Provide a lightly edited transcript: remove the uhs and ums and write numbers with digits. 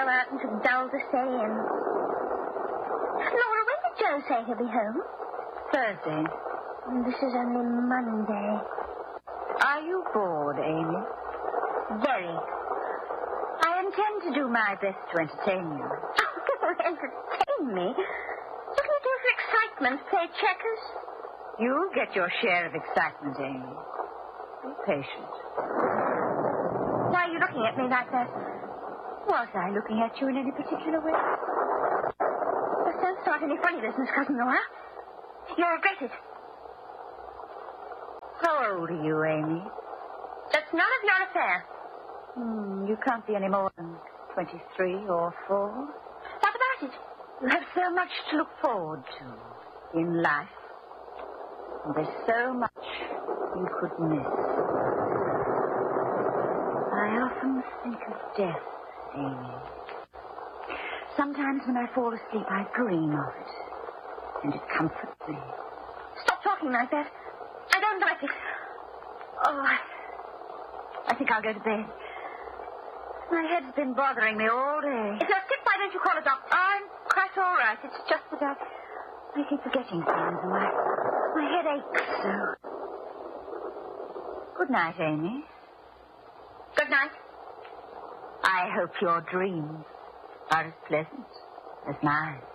go out and too dull to stay in. Laura, when did Joe say he'll be home? Thursday. This is only Monday. Are you bored, Amy? Very. I intend to do my best to entertain you. Oh, entertain me? What do you do for excitement? Play checkers? You'll get your share of excitement, Amy. Be patient. Why are you looking at me like that? Was I looking at you in any particular way? Just don't start any funny business, Cousin Laura. You'll regret it. How old are you, Amy? That's none of your affair. You can't be any more than 23 or 4. What about it? You have so much to look forward to in life. And there's so much you could miss. I often think of death, Amy. Sometimes when I fall asleep, I dream of it. And it comforts me. Stop talking like that. I don't like it. Oh, I think I'll go to bed. My head's been bothering me all day. If you're sick, why don't you call a doctor? I'm quite all right. It's just that I keep forgetting things and my head aches so. Good night, Amy. Good night. I hope your dreams are as pleasant as mine.